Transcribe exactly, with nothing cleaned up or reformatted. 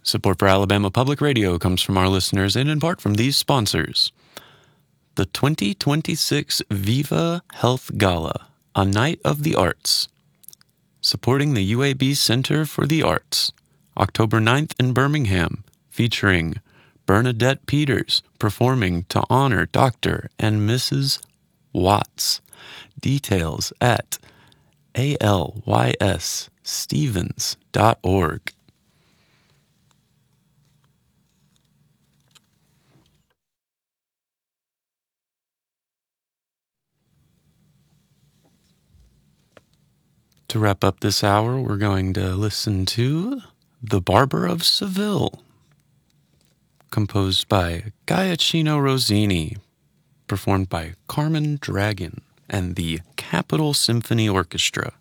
Support for Alabama Public Radio comes from our listeners and in part from these sponsors. The twenty twenty-six Viva Health Gala, a night of the arts. Supporting the U A B Center for the Arts, October ninth in Birmingham, featuring Bernadette Peters performing to honor Doctor and Missus Watts. Details at a l y s stevens dot org. To wrap up this hour, we're going to listen to The Barber of Seville, composed by Gioacchino Rossini, performed by Carmen Dragon and the Capitol Symphony Orchestra.